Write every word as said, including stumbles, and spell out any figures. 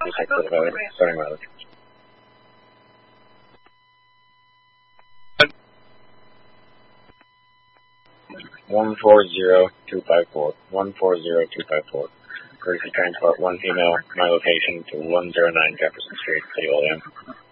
two six for the vote, starting mileage. One four zero two five four. One four zero two five four. Emergency transport one female. My location to one zero nine Jefferson Street, City, Olean.